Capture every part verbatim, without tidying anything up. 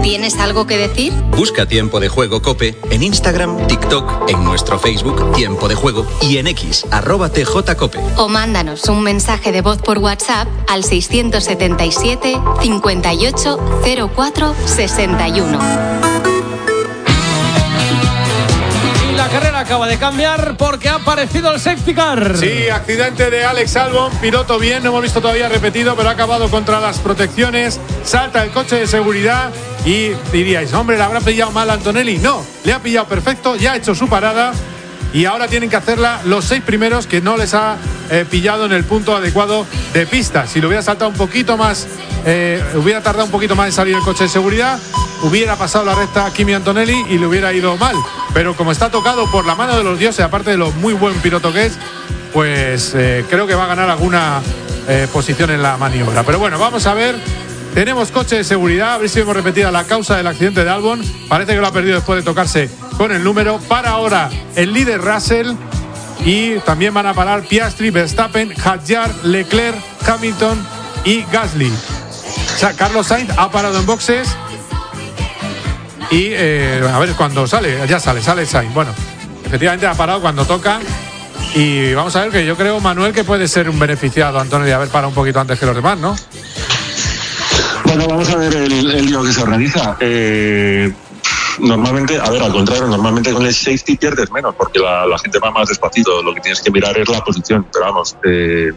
¿Tienes algo que decir? Busca Tiempo de Juego COPE en Instagram, TikTok, en nuestro Facebook Tiempo de Juego y en X, arroba T J Cope. O mándanos un mensaje de voz por WhatsApp al seiscientos setenta y siete, cincuenta y ocho, cero cuatro, sesenta y uno. La carrera acaba de cambiar porque ha aparecido el safety car. Sí, accidente de Alex Albon, piloto bien, no hemos visto todavía repetido, pero ha acabado contra las protecciones, salta el coche de seguridad y diríais, hombre, ¿le habrá pillado mal a Antonelli? No, le ha pillado perfecto, ya ha hecho su parada y ahora tienen que hacerla los seis primeros que no les ha eh, pillado en el punto adecuado de pista. Si lo hubiera saltado un poquito más, eh, hubiera tardado un poquito más en salir el coche de seguridad, hubiera pasado la recta a Kimi Antonelli y le hubiera ido mal. Pero como está tocado por la mano de los dioses, aparte de lo muy buen piloto que es, pues eh, creo que va a ganar alguna eh, posición en la maniobra. Pero bueno, vamos a ver. Tenemos coche de seguridad, a ver si hemos repetido la causa del accidente de Albon. Parece que lo ha perdido después de tocarse con el número. Para ahora el líder Russell y también van a parar Piastri, Verstappen, Hadjar, Leclerc, Hamilton y Gasly. O sea, Carlos Sainz ha parado en boxes y eh, a ver cuando sale, ya sale, sale Sainz. Bueno, efectivamente ha parado cuando toca y vamos a ver que yo creo, Manuel, que puede ser un beneficiado Antonio de haber parado un poquito antes que los demás, ¿no? Bueno, vamos a ver el, el lío que se organiza. Eh, normalmente, a ver, al contrario, normalmente con el safety pierdes menos porque la, la gente va más despacito. Lo que tienes que mirar es la posición. Pero vamos, eh,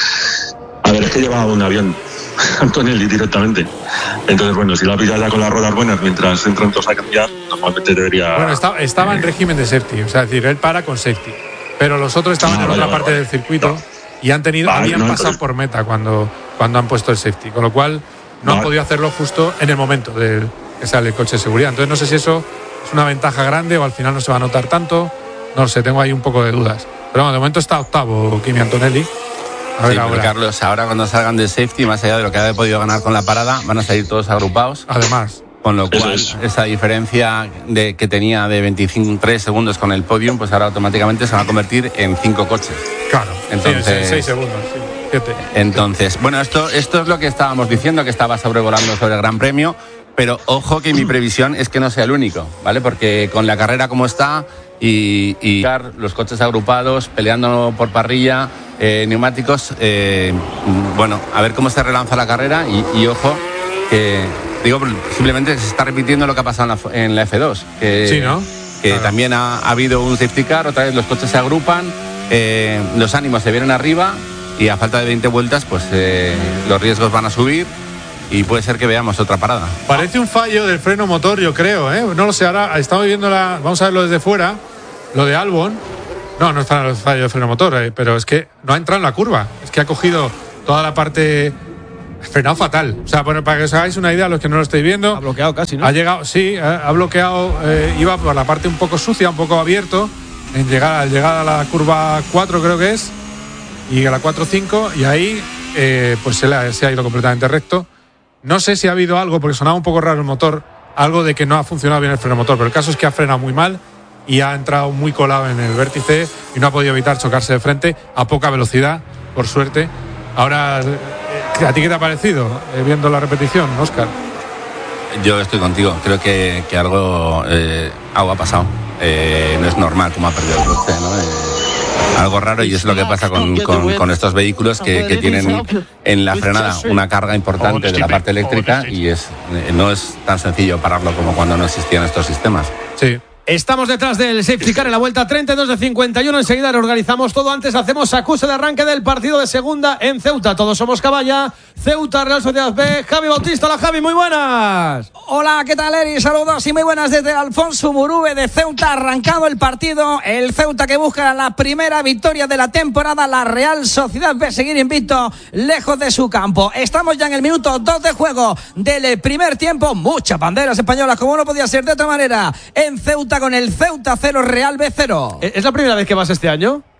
a ver, es que lleva un avión Antonelli directamente. Entonces, bueno, si la pillas ya con las ruedas buenas mientras entran todos a cambiar, normalmente debería. Bueno, está, estaba en régimen de safety, o sea, es decir, él para con safety. Pero los otros estaban no, en vale, otra vale, parte vale. del circuito no. y han tenido, vale, habían no, pasado entonces... por meta cuando, cuando han puesto el safety. Con lo cual. No vale. han podido hacerlo justo en el momento de que sale el coche de seguridad. Entonces no sé si eso es una ventaja grande o al final no se va a notar tanto. No sé, tengo ahí un poco de dudas. Pero bueno, de momento está octavo Kimi Antonelli. A ver sí, ahora. Carlos, ahora cuando salgan del safety, más allá de lo que ha podido ganar con la parada, van a salir todos agrupados. Además. Con lo cual, es. esa diferencia de, que tenía de veintitrés segundos con el podium, pues ahora automáticamente se va a convertir en cinco coches. Claro, entonces seis segundos, sí. Entonces, bueno, esto, esto es lo que estábamos diciendo, que estaba sobrevolando sobre el Gran Premio, pero ojo que mi previsión es que no sea el único, ¿vale? Porque con la carrera como está y, y los coches agrupados, peleando por parrilla, eh, neumáticos, eh, bueno, a ver cómo se relanza la carrera y, y ojo, que digo, simplemente se está repitiendo lo que ha pasado en la, en la F dos, que, sí, ¿no? que claro. también ha, ha habido un safety car, otra vez los coches se agrupan, eh, los ánimos se vienen arriba. Y a falta de veinte vueltas, pues eh, los riesgos van a subir y puede ser que veamos otra parada. Parece un fallo del freno motor, yo creo, ¿eh? No lo sé, ahora estamos viendo la. Vamos a verlo desde fuera, lo de Albon. No, no está el fallo del freno motor, ¿eh? Pero es que no ha entrado en la curva. Es que ha cogido toda la parte. Frenado fatal. O sea, bueno, para que os hagáis una idea, los que no lo estáis viendo. Ha bloqueado casi, ¿no? Ha llegado, sí, ha bloqueado. Eh, iba por la parte un poco sucia, un poco abierto. En llegar, al llegar a la curva cuatro, creo que es. Y a la cuatro cinco, y ahí eh, pues se, la, se ha ido completamente recto. No sé si ha habido algo, porque sonaba un poco raro el motor, algo de que no ha funcionado bien el freno motor, pero el caso es que ha frenado muy mal y ha entrado muy colado en el vértice y no ha podido evitar chocarse de frente a poca velocidad, por suerte. Ahora, ¿a ti qué te ha parecido eh, viendo la repetición, Óscar? Yo estoy contigo, creo que, que algo, eh, algo ha pasado. Eh, no es normal como ha perdido el coche, ¿no? Eh, algo raro, y es lo que pasa con, con, con estos vehículos que, que tienen en la frenada una carga importante de la parte eléctrica y es no es tan sencillo pararlo como cuando no existían estos sistemas. Sí. Estamos detrás del safety car en la vuelta treinta y dos de cincuenta y uno. Enseguida reorganizamos todo. Antes hacemos acuse de arranque del partido de segunda en Ceuta. Todos somos Caballa. Ceuta, Real Sociedad B. Javi Bautista. Hola, Javi, muy buenas. Hola, ¿qué tal, Eri? Saludos y muy buenas desde Alfonso Murube de Ceuta. Arrancado el partido. El Ceuta que busca la primera victoria de la temporada. La Real Sociedad B seguir invicto lejos de su campo. Estamos ya en el minuto dos de juego del primer tiempo. Muchas banderas españolas, como no podía ser de otra manera. En Ceuta con el Ceuta cero, Real B cero. ¿Es la primera vez que vas este año?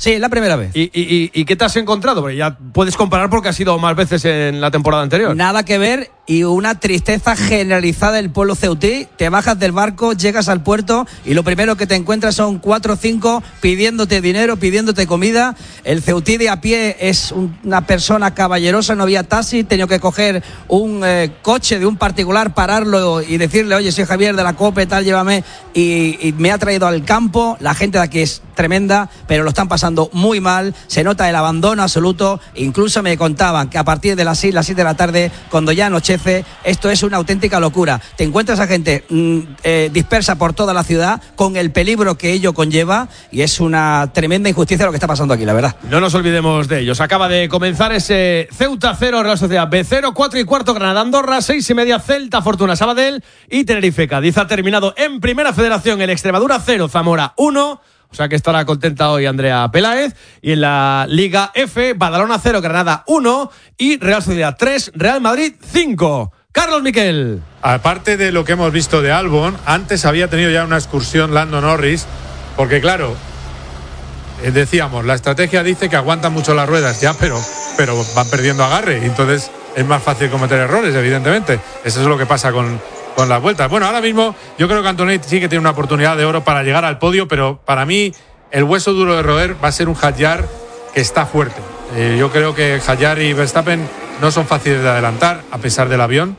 Sí, la primera vez. ¿Y, y, y qué te has encontrado? Porque ya puedes comparar porque has ido más veces en la temporada anterior. Nada que ver y una tristeza generalizada del pueblo ceutí. Te bajas del barco, llegas al puerto y lo primero que te encuentras son cuatro o cinco pidiéndote dinero, pidiéndote comida. El ceutí de a pie es un, una persona caballerosa, no había taxi, he tenido que coger un eh, coche de un particular, pararlo y decirle, oye, soy Javier de la COPE, tal, llévame, y, y me ha traído al campo. La gente de aquí es tremenda, pero lo están pasando muy mal, se nota el abandono absoluto. Incluso me contaban que a partir de las seis, las siete de la tarde, cuando ya anochece, esto es una auténtica locura. Te encuentras a gente mm, eh, dispersa por toda la ciudad con el peligro que ello conlleva y es una tremenda injusticia lo que está pasando aquí, la verdad. No nos olvidemos de ellos. Acaba de comenzar ese Ceuta cero, Real Sociedad B cero, cuatro y cuarto Granada Andorra, seis y media Celta Fortuna Sabadell y Tenerife Cádiz. Ha terminado en Primera Federación el Extremadura cero, Zamora uno. O sea que estará contenta hoy Andrea Peláez. Y en la Liga F, Badalona cero, Granada uno y Real Sociedad tres, Real Madrid cinco. Carlos Miquel. Aparte de lo que hemos visto de Albon, antes había tenido ya una excursión Lando Norris, porque claro, eh, decíamos, la estrategia dice que aguantan mucho las ruedas, ya, pero, pero van perdiendo agarre, y entonces es más fácil cometer errores, evidentemente. Eso es lo que pasa con, con las vueltas. Bueno, ahora mismo yo creo que Antonelli sí que tiene una oportunidad de oro para llegar al podio, pero para mí el hueso duro de roer va a ser un Hadjar que está fuerte. Eh, yo creo que Hadjar y Verstappen no son fáciles de adelantar, a pesar del avión,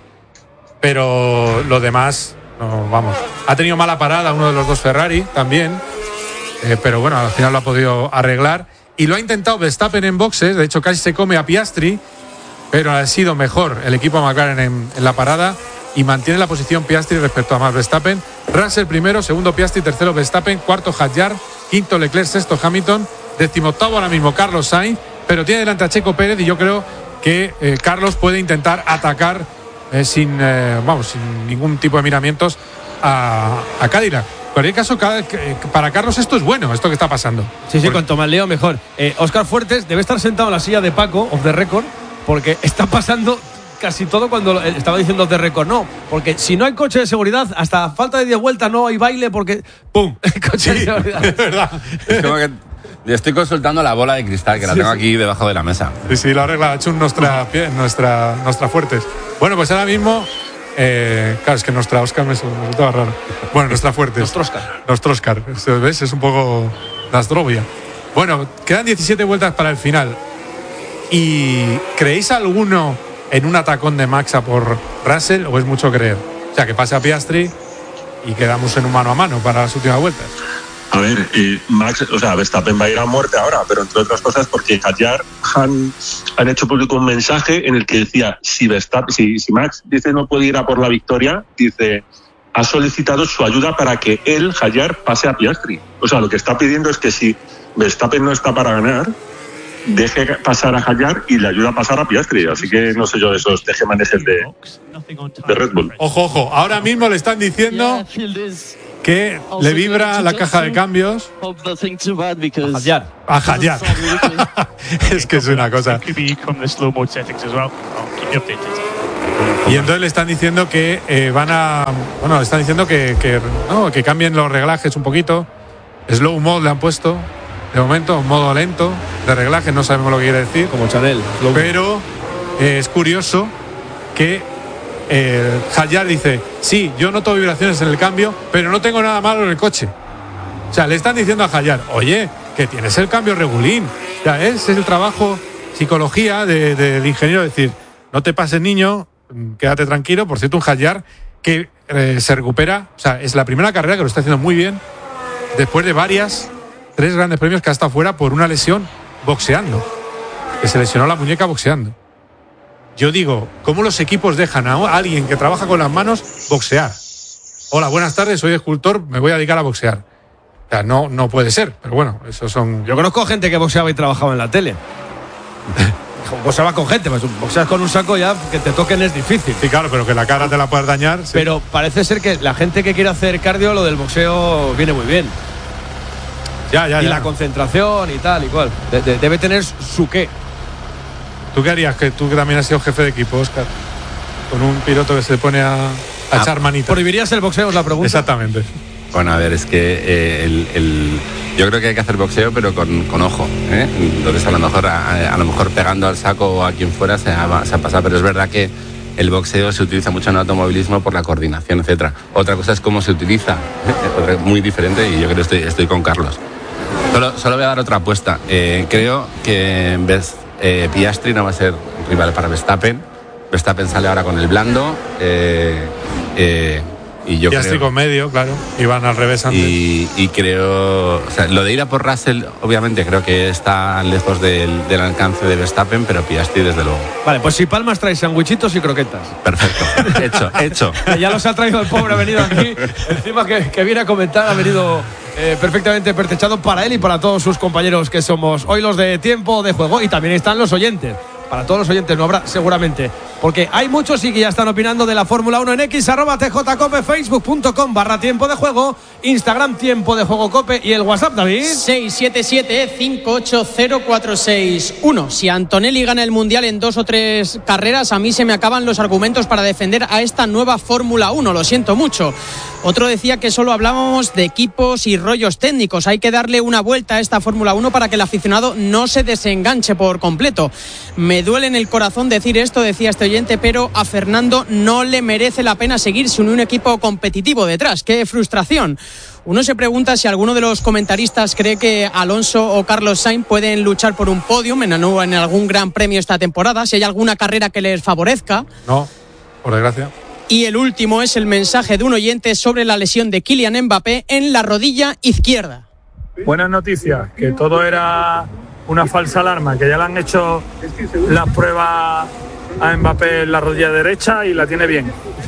pero lo demás, no, vamos. Ha tenido mala parada uno de los dos Ferrari también, eh, pero bueno, al final lo ha podido arreglar. Y lo ha intentado Verstappen en boxes, de hecho casi se come a Piastri, pero ha sido mejor el equipo McLaren en, en la parada y mantiene la posición Piastri respecto a Max Verstappen. Russell primero, segundo Piastri, tercero Verstappen, cuarto Hadjar, quinto Leclerc, sexto Hamilton, decimoctavo ahora mismo Carlos Sainz, pero tiene delante a Checo Pérez y yo creo que eh, Carlos puede intentar atacar eh, sin, eh, vamos, sin ningún tipo de miramientos a, a Cadillac. En cualquier caso, cada, para Carlos esto es bueno, esto que está pasando. Sí, sí, Porque... cuanto más leo mejor. Eh, Óscar Fuertes debe estar sentado en la silla de Paco, off the record, porque está pasando casi todo cuando estaba diciendo off the record. No, porque si no hay coche de seguridad, hasta falta de diez vueltas no hay baile porque ¡pum! El coche sí, de seguridad. Es verdad. Es como que estoy consultando la bola de cristal, que la tengo aquí debajo de la mesa. Sí, sí, lo arregla, ha hecho nuestra, nuestra, nuestra Fuertes. Bueno, pues ahora mismo, eh, claro, es que nuestra Oscar me resultaba raro. Bueno, nuestra Fuertes. Nuestro Oscar. Nuestro Oscar, ¿ves? Es un poco Nastrovia. Bueno, quedan diecisiete vueltas para el final. ¿Y creéis alguno en un atacón de Max a por Russell o es mucho creer? O sea, que pase a Piastri y quedamos en un mano a mano para las últimas vueltas. A ver, eh, Max, o sea, Verstappen va a ir a muerte ahora, pero entre otras cosas porque Hadjar han, han hecho público un mensaje en el que decía, si Verstappen, si, si Max dice no puede ir a por la victoria, dice, ha solicitado su ayuda para que él, Hadjar, pase a Piastri. O sea, lo que está pidiendo es que si Verstappen no está para ganar, deje pasar a Hadjar y le ayuda a pasar a Piastri. Así que no sé yo de esos tejemanejes de, de Red Bull. Ojo, ojo, ahora mismo le están diciendo que le vibra la caja de cambios A Hadjar. a Hadjar. Es que es una cosa. Y entonces le están diciendo que eh, van a, bueno, le están diciendo que, que, no, que cambien los reglajes un poquito. Slow mode le han puesto, de momento, modo lento de reglaje, no sabemos lo que quiere decir. Como Chanel. Pero eh, es curioso que eh, Hadjar dice, sí, yo noto vibraciones en el cambio, pero no tengo nada malo en el coche. O sea, le están diciendo a Hadjar, oye, que tienes el cambio regulín. Ya es, es el trabajo, psicología de, de, del ingeniero, decir, no te pases, niño, quédate tranquilo. Por cierto, un Hadjar que eh, se recupera, o sea, es la primera carrera que lo está haciendo muy bien, después de varias, tres grandes premios que ha estado fuera por una lesión boxeando, que se lesionó la muñeca boxeando. Yo digo, ¿cómo los equipos dejan a alguien que trabaja con las manos boxear? Hola, buenas tardes, soy escultor, me voy a dedicar a boxear. O sea, no, no puede ser, pero bueno, eso son... Yo conozco gente que boxeaba y trabajaba en la tele. Boxeaba con gente, pues boxeas con un saco ya, que te toquen es difícil. Sí, claro, pero que la cara te la puedas dañar. Sí. Pero parece ser que la gente que quiere hacer cardio, lo del boxeo viene muy bien. Ya, ya, y ya. la concentración y tal, igual. De, de, debe tener su qué. ¿Tú qué harías? Que tú que también has sido jefe de equipo, Óscar, con un piloto que se pone a, a ah, echar manitas. ¿Prohibirías el boxeo, es la pregunta? Exactamente. Bueno, a ver, es que eh, el, el, yo creo que hay que hacer boxeo, pero con, con ojo, ¿eh? Entonces a lo mejor a, a lo mejor pegando al saco o a quien fuera se ha, se ha pasado, pero es verdad que el boxeo se utiliza mucho en automovilismo por la coordinación, etcétera. Otra cosa es cómo se utiliza, ¿eh? Muy diferente, y yo creo que estoy, estoy con Carlos. Solo, solo voy a dar otra apuesta. Eh, creo que en vez eh, Piastri no va a ser rival para Verstappen. Verstappen sale ahora con el blando. Eh, eh, Y yo ya creo, estoy con medio, claro, y van al revés antes. Y, y creo, o sea, lo de ir a por Russell, obviamente creo que está lejos del, del alcance de Verstappen, pero Piastri desde luego. Vale, pues si palmas trae sandwichitos y croquetas. Perfecto, hecho, hecho. Ya los ha traído el pobre, ha venido aquí, encima que, que viene a comentar, ha venido eh, perfectamente pertrechado para él y para todos sus compañeros que somos hoy los de Tiempo de Juego, y también están los oyentes. Para todos los oyentes no habrá seguramente, porque hay muchos y que ya están opinando de la Fórmula uno en X, arroba tjcope, facebook punto com barra tiempo de juego, Instagram tiempo de juego cope y el WhatsApp, David. seis siete siete, cinco ocho cero, cuatro seis uno. Si Antonelli gana el Mundial en dos o tres carreras, a mí se me acaban los argumentos para defender a esta nueva Fórmula uno, lo siento mucho. Otro decía que solo hablábamos de equipos y rollos técnicos. Hay que darle una vuelta a esta Fórmula uno para que el aficionado no se desenganche por completo. Me duele en el corazón decir esto, decía este oyente, pero a Fernando no le merece la pena seguir sin un equipo competitivo detrás. ¡Qué frustración! Uno se pregunta si alguno de los comentaristas cree que Alonso o Carlos Sainz pueden luchar por un podium en, en algún gran premio esta temporada, si hay alguna carrera que les favorezca. No, por desgracia. Y el último es el mensaje de un oyente sobre la lesión de Kylian Mbappé en la rodilla izquierda. Buenas noticias, que todo era una falsa alarma, que ya le han hecho las pruebas a Mbappé en la rodilla derecha y la tiene bien.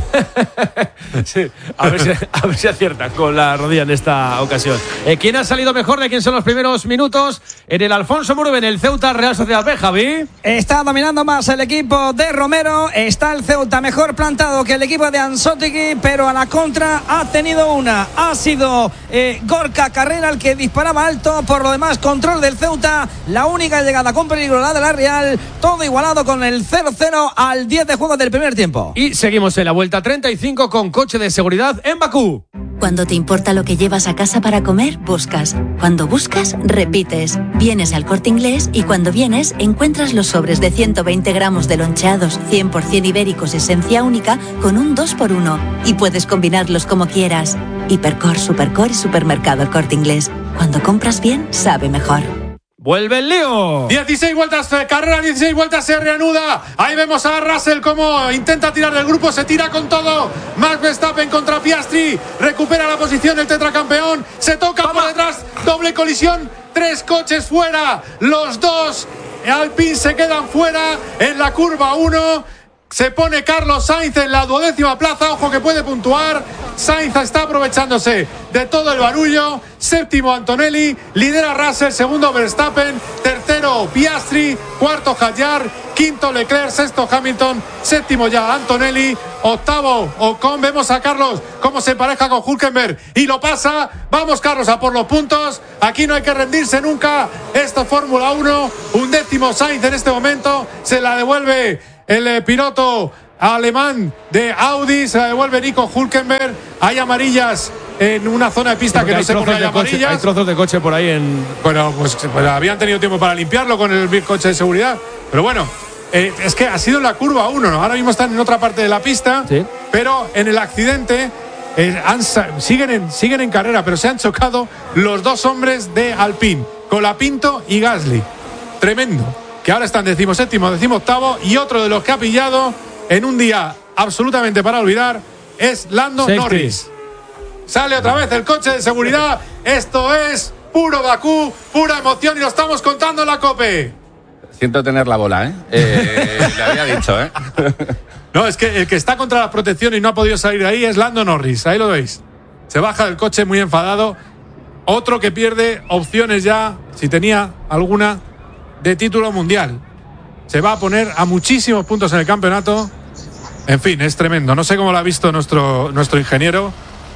Sí, a ver si, a ver si aciertan con la rodilla en esta ocasión. Eh, ¿Quién ha salido mejor? ¿De quién son los primeros minutos? En el Alfonso Muruve, en el Ceuta Real Sociedad B, Javi. Está dominando más el equipo de Romero. Está el Ceuta mejor plantado que el equipo de Anzotegui, pero a la contra ha tenido una. Ha sido eh, Gorka Carrera el que disparaba alto. Por lo demás, control del Ceuta. La única llegada con peligro, la de la Real. Todo igualado con el cero cero al diez de juego del primer tiempo. Y seguimos en la vuelta treinta y cinco con coche de seguridad en Bakú. Cuando te importa lo que llevas a casa para comer, buscas. Cuando buscas, repites. Vienes al Corte Inglés y cuando vienes, encuentras los sobres de ciento veinte gramos de loncheados cien por ciento ibéricos esencia única con un dos por uno. Y puedes combinarlos como quieras. Hipercor, Supercor y Supermercado El Corte Inglés. Cuando compras bien, sabe mejor. ¡Vuelve el lío! dieciséis vueltas, carrera, dieciséis vueltas, se reanuda. Ahí vemos a Russell como intenta tirar del grupo, se tira con todo. Max Verstappen contra Piastri. Recupera la posición el tetracampeón. Se toca Toma. por detrás, doble colisión. Tres coches fuera. Los dos Alpine se quedan fuera en la curva uno. Se pone Carlos Sainz en la duodécima plaza. Ojo que puede puntuar. Sainz está aprovechándose de todo el barullo. Séptimo Antonelli. Lidera Russell. Segundo Verstappen. Tercero Piastri. Cuarto Hadjar. Quinto Leclerc. Sexto Hamilton. Séptimo ya Antonelli. Octavo Ocon. Vemos a Carlos cómo se empareja con Hülkenberg y lo pasa. Vamos Carlos a por los puntos. Aquí no hay que rendirse nunca. Esto es Fórmula uno. Un décimo Sainz en este momento. Se la devuelve el piloto alemán de Audi, se la devuelve Nico Hülkenberg. Hay amarillas en una zona de pista sí, que no sé por qué hay amarillas. Hay trozos de coche por ahí en. Bueno, pues, pues habían tenido tiempo para limpiarlo con el coche de seguridad. Pero bueno, eh, es que ha sido en la curva uno, ¿no? Ahora mismo están en otra parte de la pista, sí. Pero en el accidente eh, han, siguen, en, siguen en carrera, pero se han chocado los dos hombres de Alpine, Colapinto y Gasly. Tremendo. Que ahora están decimoséptimo, decimoctavo, y otro de los que ha pillado en un día absolutamente para olvidar es Lando Safety. Norris. Sale otra vez el coche de seguridad. Esto es puro Bakú, pura emoción y lo estamos contando en la COPE. Siento tener la bola, ¿eh? eh le había dicho, ¿eh? No, es que el que está contra la protección y no ha podido salir de ahí es Lando Norris. Ahí lo veis. Se baja del coche muy enfadado. Otro que pierde opciones ya, si tenía alguna, de título mundial. Se va a poner a muchísimos puntos en el campeonato. En fin, es tremendo. No sé cómo lo ha visto nuestro, nuestro ingeniero,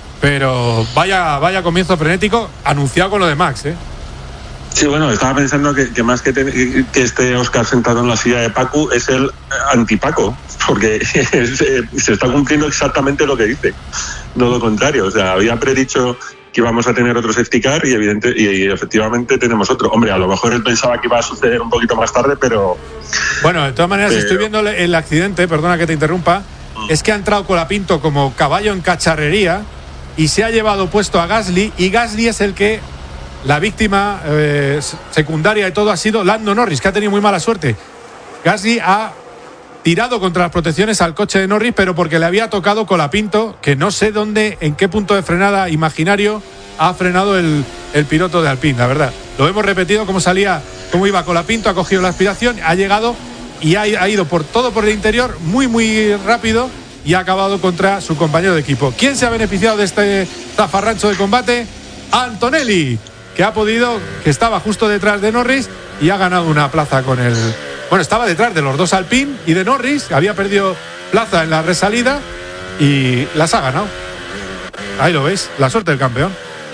pero vaya, vaya comienzo frenético anunciado con lo de Max, ¿eh? Sí, bueno, estaba pensando que, que más que, te, que esté Óscar sentado en la silla de Paco es el antipaco, porque es, eh, se está cumpliendo exactamente lo que dice, no lo contrario. O sea, había predicho que íbamos a tener otro safety car y, evidente, y, y efectivamente tenemos otro. Hombre, a lo mejor él pensaba que iba a suceder un poquito más tarde, pero... Bueno, de todas maneras, pero... estoy viendo el accidente, perdona que te interrumpa, mm. es que ha entrado Colapinto como caballo en cacharrería y se ha llevado puesto a Gasly, y Gasly es el que... La víctima eh, secundaria de todo ha sido Lando Norris, que ha tenido muy mala suerte. Gasly ha tirado contra las protecciones al coche de Norris, pero porque le había tocado Colapinto, que no sé dónde, en qué punto de frenada imaginario ha frenado el, el piloto de Alpine, la verdad. Lo hemos repetido, cómo salía, cómo iba Colapinto, ha cogido la aspiración, ha llegado y ha, ha ido por todo por el interior, muy, muy rápido, y ha acabado contra su compañero de equipo. ¿Quién se ha beneficiado de este zafarrancho de combate? Antonelli, que ha podido, que estaba justo detrás de Norris y ha ganado una plaza con el... Bueno, estaba detrás de los dos Alpine y de Norris, había perdido plaza en la resalida y las ha ganado. Ahí lo veis, la suerte del campeón.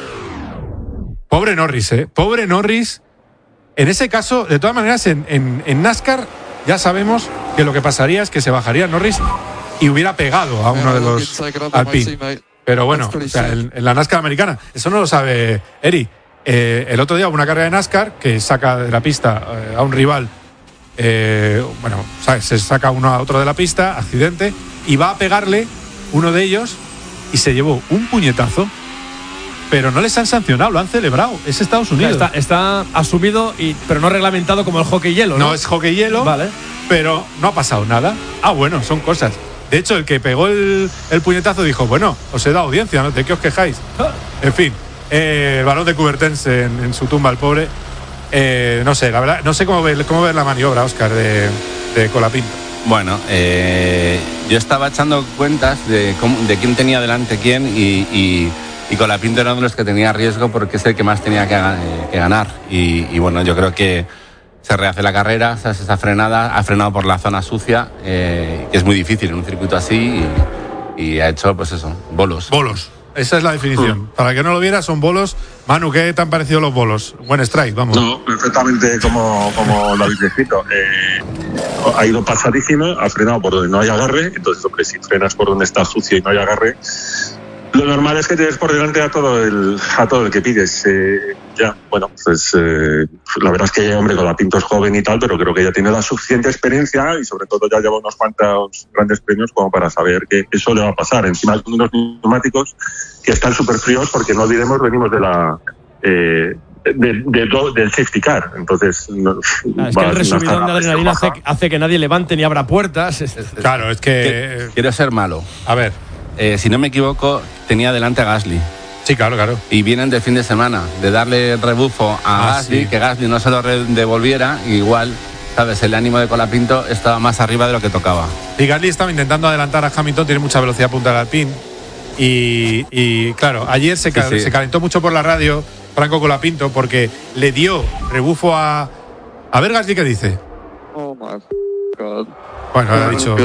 Pobre Norris, ¿eh? Pobre Norris. En ese caso, de todas maneras, en, en, en NASCAR ya sabemos que lo que pasaría es que se bajaría Norris y hubiera pegado a uno de los Alpine. Pero bueno, o sea, en, en la NASCAR americana, eso no lo sabe Eri. Eh, el otro día hubo una carrera de NASCAR que saca de la pista eh, a un rival, eh, bueno, ¿sabes? Se saca uno a otro de la pista, accidente, y va a pegarle uno de ellos y se llevó un puñetazo, pero no les han sancionado, lo han celebrado. Es Estados Unidos. Está, está asumido, y, pero no reglamentado como el hockey hielo, ¿no? No es hockey hielo, vale, pero no ha pasado nada. Ah, bueno, son cosas. De hecho, el que pegó el, el puñetazo dijo, bueno, os he dado audiencia, ¿no? ¿De qué os quejáis? En fin. Eh, el balón de Coubertens en, en su tumba, el pobre. Eh, no sé, la verdad, no sé cómo ver, cómo ver la maniobra, Óscar, de, de Colapinto. Bueno, eh, yo estaba echando cuentas de, cómo, de quién tenía delante quién y, y, y Colapinto era uno de los que tenía riesgo porque es el que más tenía que, eh, que ganar. Y, y bueno, yo creo que se rehace la carrera, se hace esa frenada, ha frenado por la zona sucia, eh, que es muy difícil en un circuito así, y, y ha hecho, pues eso, bolos. Bolos. Esa es la definición. Mm. Para que no lo viera, son bolos. Manu, ¿qué te han parecido los bolos? Buen strike, vamos. No, perfectamente como, como lo habéis descrito. Eh, ha ido pasadísimo, ha frenado por donde no hay agarre. Entonces, hombre, si frenas por donde está sucio y no hay agarre, lo normal es que tienes por delante a todo el, a todo el que pides. Eh, ya, bueno, pues eh, la verdad es que, hombre, Colapinto es joven y tal, pero creo que ya tiene la suficiente experiencia y sobre todo ya lleva unos cuantos grandes premios como para saber que eso le va a pasar. Encima con unos neumáticos que están súper fríos porque no olvidemos, venimos de la... Eh, de, de, de, del safety car, entonces no, ah, es que el resumidón de adrenalina hace, hace que nadie levante ni abra puertas. Claro, es que... Quiero ser malo. A ver. Eh, si no me equivoco, tenía delante a Gasly. Sí, claro, claro. Y vienen del fin de semana de darle rebufo a ah, Gasly, sí. que Gasly no se lo devolviera, igual, ¿sabes? El ánimo de Colapinto estaba más arriba de lo que tocaba. Y Gasly estaba intentando adelantar a Hamilton, tiene mucha velocidad punta del Alpine. Y, y claro, ayer se, cal, sí, sí. se calentó mucho por la radio Franco Colapinto porque le dio rebufo a... A ver, Gasly, ¿qué dice? Oh, my God. Bueno, ha dicho...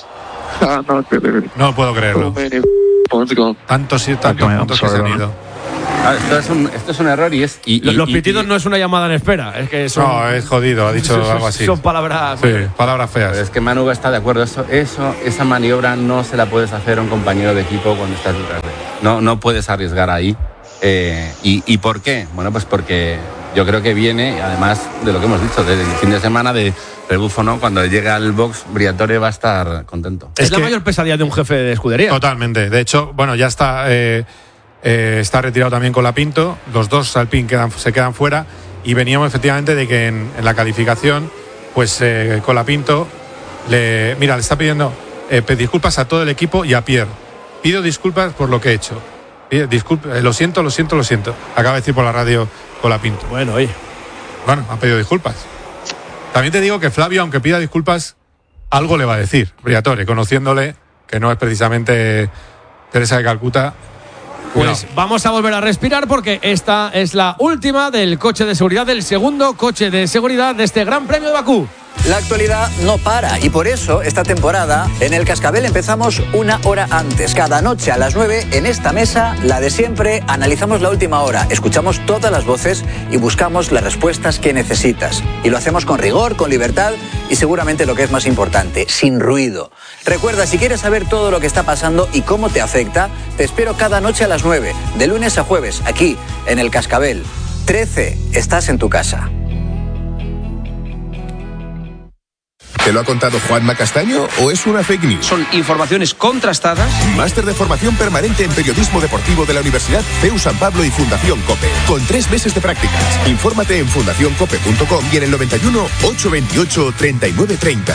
No puedo creerlo. Tantos y tantos puntos que se han ido. Ah, esto, es un, esto es un error y es... Y, y, Los pitidos y, y, no es una llamada en espera, es que son... No, es jodido, ha dicho son, algo así. Son palabras... Sí, palabras feas. Es que Manu está de acuerdo. Eso, eso, esa maniobra no se la puedes hacer a un compañero de equipo cuando estás detrás de él. No, no puedes arriesgar ahí. Eh, y, ¿Y por qué? Bueno, pues porque yo creo que viene, además de lo que hemos dicho, desde el fin de semana de rebufo, ¿no? Cuando llega al box, Briatore va a estar contento. Es, es la mayor pesadilla de un jefe de escudería. Totalmente. De hecho, bueno, ya está... Eh, Eh, está retirado también Colapinto, los dos Alpine quedan, se quedan fuera y veníamos efectivamente de que en, en la calificación pues eh, Colapinto le, mira, le está pidiendo eh, disculpas a todo el equipo y a Pierre. Pido disculpas por lo que he hecho. Disculpe, eh, lo siento, lo siento, lo siento. Acaba de decir por la radio Colapinto. Bueno, oye. Bueno, ha pedido disculpas. También te digo que Flavio, aunque pida disculpas, algo le va a decir Briatore, conociéndole que no es precisamente Teresa de Calcuta. Pues no. Vamos a volver a respirar porque esta es la última del coche de seguridad, del segundo coche de seguridad de este Gran Premio de Bakú. La actualidad no para y por eso esta temporada en el Cascabel empezamos una hora antes. Cada noche a las nueve en esta mesa, la de siempre, analizamos la última hora, escuchamos todas las voces y buscamos las respuestas que necesitas. Y lo hacemos con rigor, con libertad y seguramente lo que es más importante, sin ruido. Recuerda, si quieres saber todo lo que está pasando y cómo te afecta, te espero cada noche a las nueve, de lunes a jueves, aquí, en El Cascabel. trece, estás en tu casa. ¿Te lo ha contado Juanma Castaño o es una fake news? Son informaciones contrastadas. Máster de formación permanente en periodismo deportivo de la Universidad C E U San Pablo y Fundación COPE. Con tres meses de prácticas. Infórmate en fundación cope punto com y en el noventa y uno, ochocientos veintiocho, treinta y nueve treinta.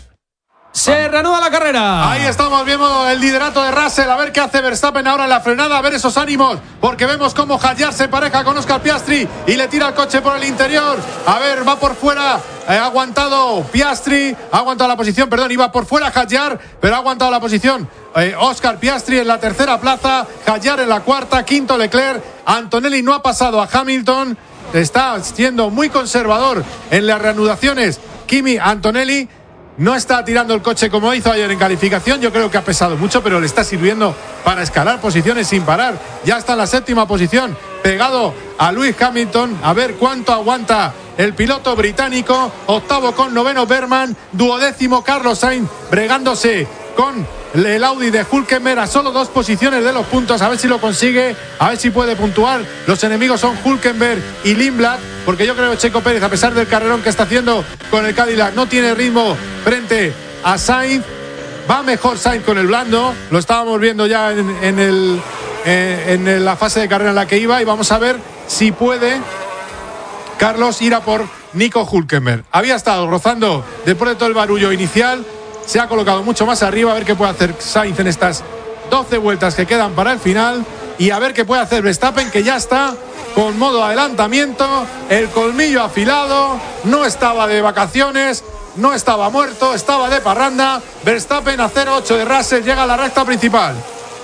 Se reanuda la carrera. Ahí estamos viendo el liderato de Russell. A ver qué hace Verstappen ahora en la frenada. A ver esos ánimos. Porque vemos cómo Hadjar se pareja con Oscar Piastri y le tira el coche por el interior. A ver, va por fuera. Ha aguantado Piastri. Ha aguantado la posición. Perdón, iba por fuera Hadjar, pero ha aguantado la posición. Eh, Oscar Piastri en la tercera plaza. Hadjar en la cuarta. Quinto Leclerc. Antonelli no ha pasado a Hamilton. Está siendo muy conservador en las reanudaciones. Kimi Antonelli. No está tirando el coche como hizo ayer en calificación. Yo creo que ha pesado mucho, pero le está sirviendo para escalar posiciones sin parar. Ya está en la séptima posición, pegado a Lewis Hamilton. A ver cuánto aguanta el piloto británico. Octavo con noveno Berman. Duodécimo Carlos Sainz, bregándose con el Audi de Hülkenberg a solo dos posiciones de los puntos. A ver si lo consigue, a ver si puede puntuar. Los enemigos son Hülkenberg y Lindblad, porque yo creo que Checo Pérez, a pesar del carrerón que está haciendo con el Cadillac, no tiene ritmo frente a Sainz. Va mejor Sainz con el blando. Lo estábamos viendo ya en, en, el, eh, en la fase de carrera en la que iba. Y vamos a ver si puede Carlos ir a por Nico Hülkenberg. Había estado rozando después de todo el barullo inicial. Se ha colocado mucho más arriba. A ver qué puede hacer Sainz en estas doce vueltas que quedan para el final. Y a ver qué puede hacer Verstappen, que ya está con modo adelantamiento. El colmillo afilado. No estaba de vacaciones. No estaba muerto. Estaba de parranda. Verstappen a cero ocho de Russell. Llega a la recta principal.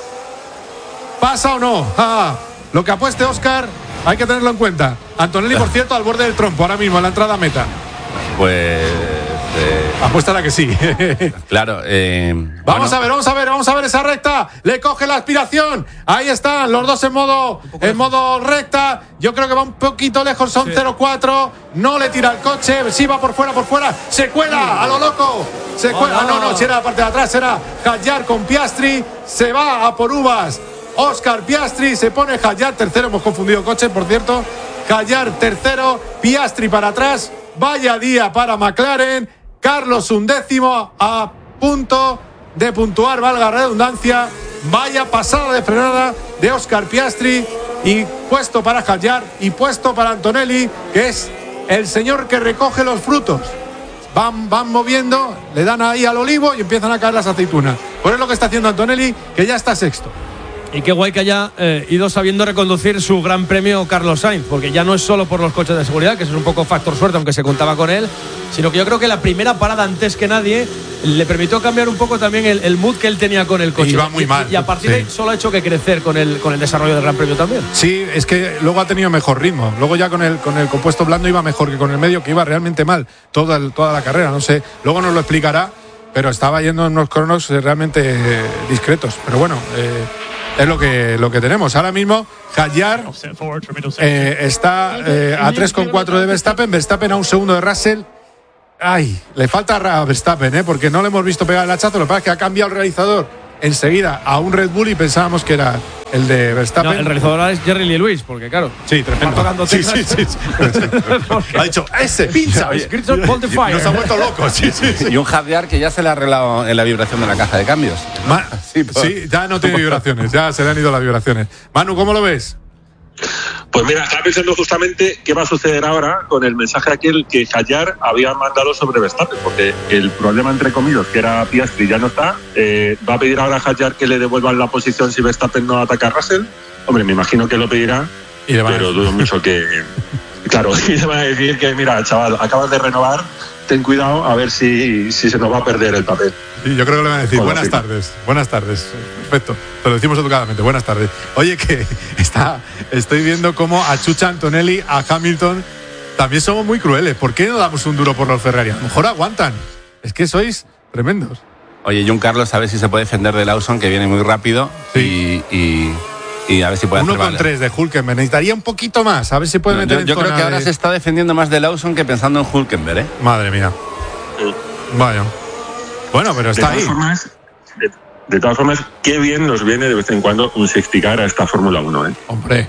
¿Pasa o no? Ah, lo que apueste Oscar hay que tenerlo en cuenta. Antonelli, por cierto, al borde del trompo ahora mismo en la entrada a meta. Pues... Eh, Apuéstala que sí. Claro. Eh, vamos bueno. a ver, vamos a ver, vamos a ver esa recta. Le coge la aspiración. Ahí están los dos en modo, en modo recta. Yo creo que va un poquito lejos, son sí. cero cuatro. No le tira el coche. Sí, va por fuera, por fuera. Se cuela a lo loco. Se cuela. Oh, no, no, no, si era la parte de atrás, era Hadjar con Piastri. Se va a por uvas. Oscar Piastri, se pone Hadjar tercero. Hemos confundido coche, por cierto. Hadjar tercero. Piastri para atrás. Vaya día para McLaren. Carlos undécimo a punto de puntuar, valga la redundancia. Vaya pasada de frenada de Oscar Piastri. Y puesto para Hadjar y puesto para Antonelli, que es el señor que recoge los frutos. Van, van moviendo, le dan ahí al olivo y empiezan a caer las aceitunas. Por eso lo que está haciendo Antonelli, que ya está sexto. Y qué guay que haya eh, ido sabiendo reconducir su gran premio Carlos Sainz, porque ya no es solo por los coches de seguridad, que eso es un poco factor suerte, aunque se contaba con él, sino que yo creo que la primera parada antes que nadie le permitió cambiar un poco también el, el mood que él tenía con el coche. Y va muy mal. Y, y a partir sí. de ahí solo ha hecho que crecer con el, con el desarrollo del gran premio también. Sí, es que luego ha tenido mejor ritmo. Luego ya con el, con el compuesto blando iba mejor que con el medio, que iba realmente mal toda, el, toda la carrera. No sé, luego nos lo explicará, pero estaba yendo en unos cronos realmente eh, discretos. Pero bueno... Eh, Es lo que, lo que tenemos. Ahora mismo, Hadjar eh, está eh, a tres coma cuatro de Verstappen. Verstappen a un segundo de Russell. Ay, le falta a Verstappen, ¿eh? Porque no le hemos visto pegar el hachazo. Lo que pasa es que ha cambiado el realizador enseguida a un Red Bull y pensábamos que era el de Verstappen. No, el realizador es Jerry Lee Lewis, porque claro. Sí, tremendo. Tocando sí, sí, sí, sí. Ha dicho, ese, pincha. Nos ha vuelto locos. Sí, sí, sí. Y un Hadjar que ya se le ha arreglado en la vibración de la caja de cambios. Ma- sí, pues. sí, ya no tiene vibraciones, ya se le han ido las vibraciones. Manu, ¿cómo lo ves? Pues mira, estaba pensando justamente qué va a suceder ahora con el mensaje aquel que Hadjar había mandado sobre Verstappen, porque el problema, entre comillas, que era Piastri, ya no está. Eh, va a pedir ahora a Hadjar que le devuelvan la posición si Verstappen no ataca a Russell. Hombre, me imagino que lo pedirá, y le pero dudo mucho que... Claro, y le van a decir que, mira, chaval, acabas de renovar, ten cuidado a ver si, si se nos va a perder el papel. Y yo creo que le van a decir, Hola, buenas sí. tardes, buenas tardes, perfecto, te lo decimos educadamente, buenas tardes. Oye, que está, estoy viendo cómo achucha Antonelli a Hamilton. También somos muy crueles, ¿por qué no damos un duro por los Ferrari? A lo mejor aguantan, es que sois tremendos. Oye, John Carlos, a ver si se puede defender de Lawson, que viene muy rápido, sí. y... y... Y a ver si puede uno con tres de Hülkenberg. Necesitaría un poquito más. A ver si puede no, meter yo, en yo creo que de... ahora se está defendiendo más de Lawson que pensando en Hülkenberg, ¿eh? Madre mía. Vaya. Bueno, pero está de ahí. Todas formas, de, de todas formas, qué bien nos viene de vez en cuando un safety car a esta Fórmula uno, ¿eh? Hombre.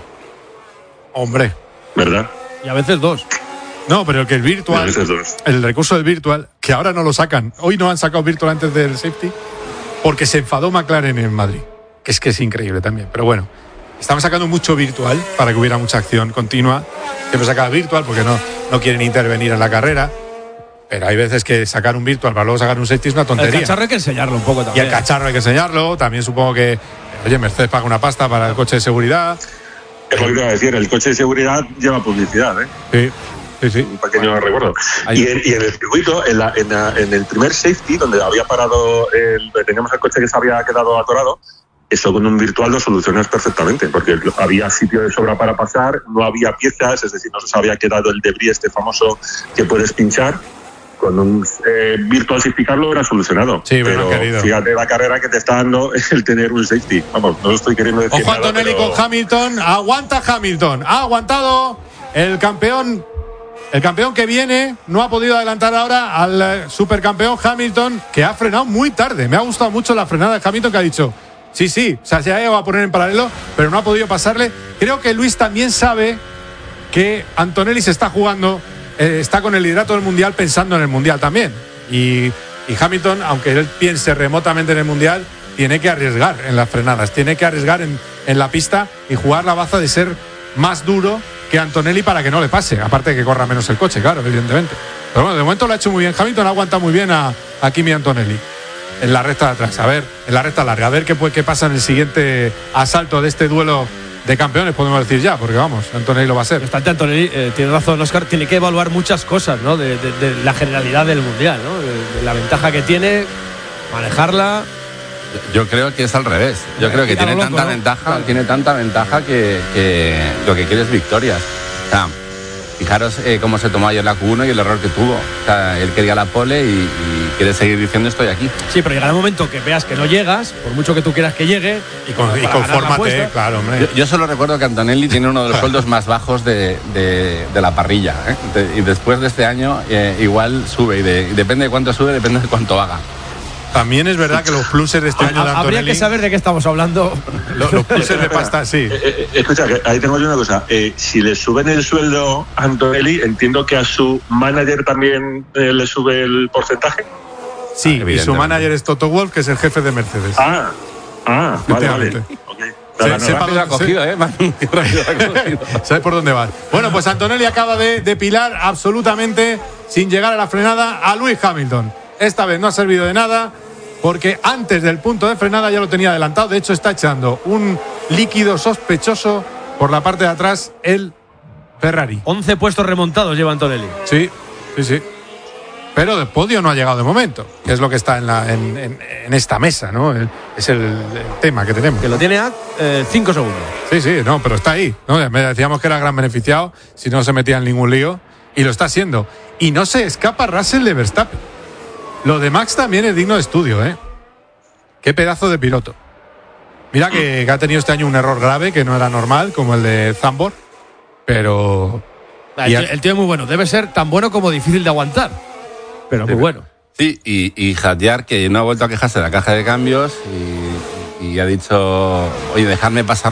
Hombre. ¿Verdad? Y a veces dos. No, pero el que el virtual, a veces dos. el recurso del virtual, que ahora no lo sacan. Hoy no han sacado virtual antes del safety porque se enfadó McLaren en Madrid. Que es que es increíble también. Pero bueno, estamos sacando mucho virtual para que hubiera mucha acción continua. Siempre sacan virtual porque no, no quieren intervenir en la carrera. Pero hay veces que sacar un virtual para luego sacar un safety es una tontería. El cacharro hay que enseñarlo un poco también. Y el cacharro hay que enseñarlo. También supongo que, oye, Mercedes paga una pasta para el coche de seguridad. Es lo que te iba a decir, el coche de seguridad lleva publicidad, ¿eh? Sí. Sí, sí. Un pequeño recuerdo. Y en, y en el circuito, en, la, en, la, en el primer safety, donde había parado, el, teníamos el coche que se había quedado atorado, eso con un virtual lo solucionas perfectamente, porque había sitio de sobra para pasar, no había piezas, es decir, no se había quedado el debris este famoso que puedes pinchar. Con un eh, virtual safety car lo era solucionado. Sí, pero querido. Fíjate la carrera que te está dando el tener un safety. Vamos, no lo estoy queriendo decir. Ojo nada, Antonelli pero... con Hamilton. Aguanta Hamilton. Ha aguantado el campeón. El campeón que viene no ha podido adelantar ahora al eh, supercampeón Hamilton, que ha frenado muy tarde. Me ha gustado mucho la frenada de Hamilton, que ha dicho sí, sí, o sea, se ha llegado a poner en paralelo, pero no ha podido pasarle. Creo que Luis también sabe que Antonelli se está jugando, eh, está con el liderato del Mundial pensando en el Mundial también. Y, y Hamilton, aunque él piense remotamente en el Mundial, tiene que arriesgar en las frenadas, tiene que arriesgar en, en la pista y jugar la baza de ser más duro que Antonelli para que no le pase, aparte de que corra menos el coche, claro, evidentemente. Pero bueno, de momento lo ha hecho muy bien Hamilton, aguanta muy bien a, a Kimi Antonelli en la recta de atrás, a ver, en la recta larga, a ver qué, qué pasa en el siguiente asalto de este duelo de campeones, podemos decir ya, porque vamos, Antonelli lo va a ser. Bastante Antonelli, eh, tiene razón Oscar, tiene que evaluar muchas cosas, ¿no? De, de, de la generalidad del Mundial, ¿no? De, de la ventaja que tiene, manejarla. Yo creo que es al revés. Yo creo que tiene loco, tanta ¿no? ventaja, Claro. tiene tanta ventaja que, que lo que quiere es victorias. O sea, fijaros eh, cómo se tomó ayer la Q uno y el error que tuvo. O sea, él quería la pole y, y quiere seguir diciendo estoy aquí. Sí, pero llegará el momento que veas que no llegas, por mucho que tú quieras que llegue. Y, con, y confórmate, claro, hombre. Yo, yo solo recuerdo que Antonelli tiene uno de los sueldos más bajos de, de, de la parrilla. ¿eh? De, y después de este año eh, igual sube. Y, de, y depende de cuánto sube, depende de cuánto haga. También es verdad que los pluses de este año de Antonelli... Habría que saber de qué estamos hablando. Los, los pluses de pasta, sí. Eh, eh, escucha, que ahí tengo yo una cosa. Eh, si le suben el sueldo a Antonelli, entiendo que a su manager también eh, le sube el porcentaje. Sí, y su manager es Toto Wolff, que es el jefe de Mercedes. Ah, ah, vale, vale. Okay. Se, sepa rápido ha cogido, ¿eh? Rápido ha cogido. ¿Sabes por dónde vas? Bueno, pues Antonelli acaba de depilar absolutamente, sin llegar a la frenada, a Lewis Hamilton. Esta vez no ha servido de nada, porque antes del punto de frenada ya lo tenía adelantado. De hecho, está echando un líquido sospechoso por la parte de atrás el Ferrari. once puestos remontados lleva Antonelli. Sí, sí, sí. Pero del podio no ha llegado de momento, que es lo que está en, la, en, en, en esta mesa, ¿no? El, es el, el tema que tenemos. Que lo tiene a cinco segundos. Sí, sí, no, pero está ahí, ¿no? Decíamos que era gran beneficiado si no se metía en ningún lío, y lo está haciendo. Y no se escapa Russell de Verstappen. Lo de Max también es digno de estudio, ¿eh? Qué pedazo de piloto. Mira que, que ha tenido este año un error grave que no era normal, como el de Zandvoort, pero... El, a... el tío es muy bueno, debe ser tan bueno como difícil de aguantar, pero muy bueno. Sí, y, y Hadjar, que no ha vuelto a quejarse de la caja de cambios y, y ha dicho, oye, dejadme pasar